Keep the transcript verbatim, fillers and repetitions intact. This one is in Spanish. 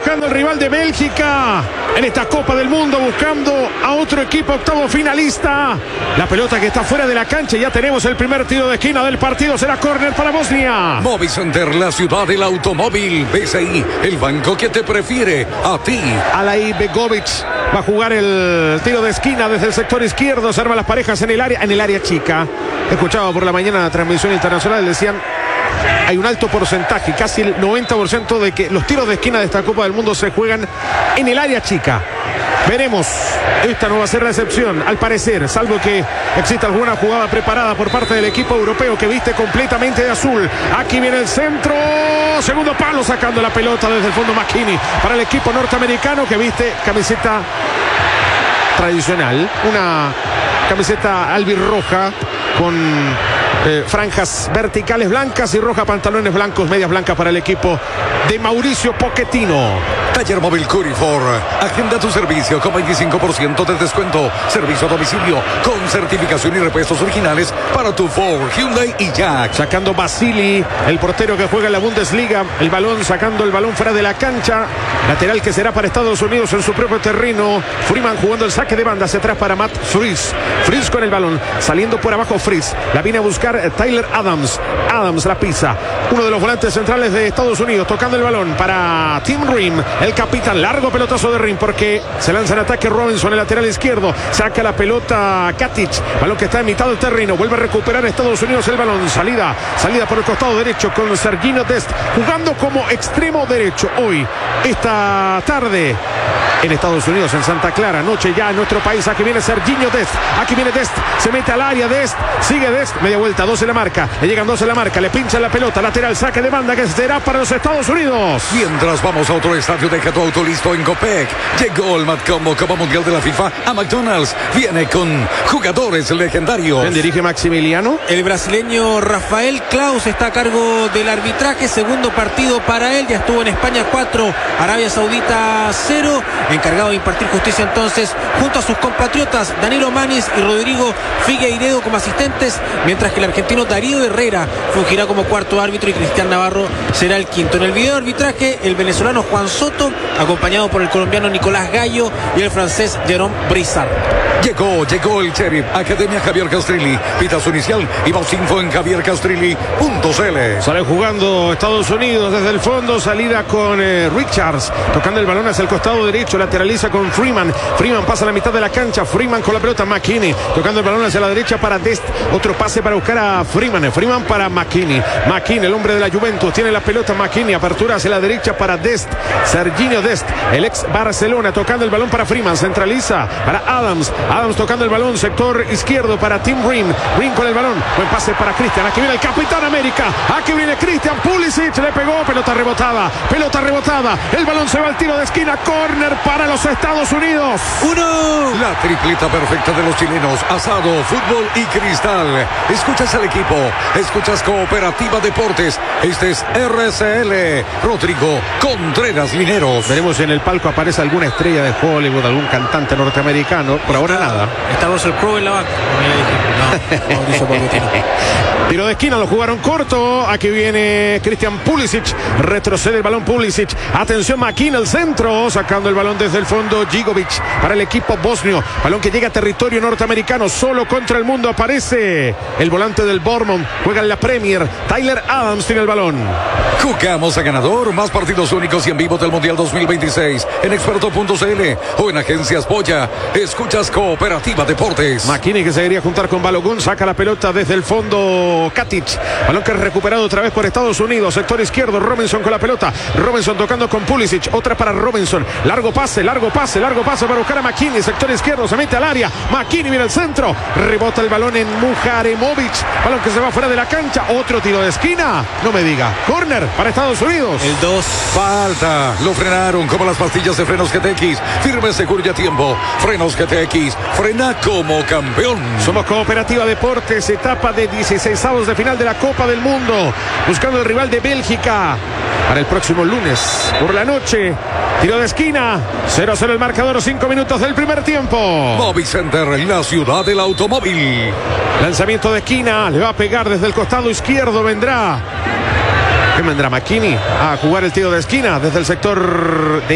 buscando el rival de Bélgica en esta Copa del Mundo, buscando a otro equipo octavo finalista. La pelota que está fuera de la cancha, ya tenemos el primer tiro de esquina del partido, será córner para Bosnia. Movicenter, la ciudad del automóvil. B C I, el banco que te prefiere a ti. Alay Begovic va a jugar el tiro de esquina desde el sector izquierdo. Se arman las parejas en el área, en el área chica. Escuchaba por la mañana la transmisión internacional, decían hay un alto porcentaje, casi el noventa por ciento de que los tiros de esquina de esta Copa del Mundo se juegan en el área chica. Veremos, esta no va a ser la excepción, al parecer, salvo que exista alguna jugada preparada por parte del equipo europeo que viste completamente de azul. Aquí viene el centro, segundo palo, sacando la pelota desde el fondo McKinney para el equipo norteamericano que viste camiseta tradicional, una camiseta albirroja con eh, franjas verticales blancas y roja, pantalones blancos, medias blancas para el equipo de Mauricio Pochettino. Taller Móvil Curifor, agenda tu servicio con veinticinco por ciento de descuento, servicio a domicilio con certificación y repuestos originales para tu Ford, Hyundai y Jack. Sacando Basili, el portero que juega en la Bundesliga, el balón, sacando el balón fuera de la cancha, lateral que será para Estados Unidos en su propio terreno. Freeman jugando el saque de banda hacia atrás para Matt Fries. Fries con el balón, saliendo por abajo Fries, la viene a buscar Tyler Adams. Adams la pisa, uno de los volantes centrales de Estados Unidos, tocando el balón para Tim Ream, el capitán. Largo pelotazo de Ream porque se lanza en ataque Robinson, el lateral izquierdo, saca la pelota Katic, balón que está en mitad del terreno, vuelve a recuperar Estados Unidos el balón, salida, salida por el costado derecho con Sergiño Dest, jugando como extremo derecho hoy, esta tarde en Estados Unidos, en Santa Clara, noche ya en nuestro país. Aquí viene Sergiño Dest, aquí viene Dest, se mete al área Dest, sigue Dest, media vuelta, dos en la marca, le llegan dos en la marca, le pincha la pelota, lateral, saque de banda que será para los Estados Unidos. Mientras vamos a otro estadio, deja tu auto listo en Copec. Llegó el Matcombo Copa Mundial de la FIFA a McDonald's, viene con jugadores legendarios. ¿Quién dirige Maximiliano? El brasileño Rafael Claus está a cargo del arbitraje, segundo partido para él, ya estuvo en España cuatro, Arabia Saudita cero, encargado de impartir justicia entonces junto a sus compatriotas Danilo Manis y Rodrigo Figueiredo como asistentes, mientras que el argentino Darío Herrera fungirá como cuarto árbitro y Cristian Navarro será el quinto. En el video de arbitraje, el venezolano Juan Soto, acompañado por el colombiano Nicolás Gallo y el francés Jérôme Brissard. Llegó, llegó el Sheriff, Academia Javier Castrilli, pita su inicial y más info en javier castrilli punto c l. Sale jugando Estados Unidos desde el fondo, salida con eh, Richards, tocando el balón hacia el costado derecho, lateraliza con Freeman, Freeman pasa a la mitad de la cancha, Freeman con la pelota, McKinney, tocando el balón hacia la derecha para Dest, otro pase para buscar a Freeman, Freeman para McKinney, McKinney, el hombre de la Juventus, tiene la pelota McKinney, apertura hacia la derecha para Dest, Sergiño Dest, el ex Barcelona, tocando el balón para Freeman, centraliza para Adams, Adams tocando el balón, sector izquierdo para Tim Ream, Ream con el balón, buen pase para Cristian, aquí viene el Capitán América, aquí viene Christian Pulisic, le pegó, pelota rebotada, pelota rebotada, el balón se va al tiro de esquina, córner para los Estados Unidos. ¡Uno! La tripleta perfecta de los chilenos, asado, fútbol y cristal. Escuchas al equipo, escuchas Cooperativa Deportes, este es R C L, Rodrigo Contreras Lineros. Veremos si en el palco aparece alguna estrella de Hollywood, algún cantante norteamericano, por ahora nada. Está Russell Crowe en la banca. No, Mauricio Pochettino. Tiro de esquina, lo jugaron corto. Aquí viene Christian Pulisic. Retrocede el balón Pulisic. Atención McKinney, el centro. Sacando el balón desde el fondo Gigovic para el equipo bosnio. Balón que llega a territorio norteamericano. Solo contra el mundo aparece el volante del Bournemouth. Juega en la Premier. Tyler Adams tiene el balón. Jugamos a ganador. Más partidos únicos y en vivo del Mundial dos mil veintiséis. En experto punto c l o en Agencias Boya. Escuchas Cooperativa Deportes. McKinney que se quería juntar con Balogun. Saca la pelota desde el fondo Katic, balón que es recuperado otra vez por Estados Unidos, sector izquierdo, Robinson con la pelota, Robinson tocando con Pulisic, otra para Robinson, largo pase, largo pase, largo pase para buscar a McKinney, sector izquierdo, se mete al área, McKinney viene al centro, rebota el balón en Mujaremovic, balón que se va fuera de la cancha, otro tiro de esquina, no me diga, córner para Estados Unidos. El dos. Falta, lo frenaron como las pastillas de frenos G T X, firme, seguro y a tiempo, frenos G T X, frena como campeón. Somos Cooperativa Deportes, etapa de dieciséis de final de la Copa del Mundo, buscando el rival de Bélgica para el próximo lunes por la noche. Tiro de esquina, cero a cero el marcador, cinco minutos del primer tiempo. Movicenter, la ciudad del automóvil. Lanzamiento de esquina, le va a pegar desde el costado izquierdo, vendrá. ¿Qué vendrá McKinney a jugar el tiro de esquina desde el sector de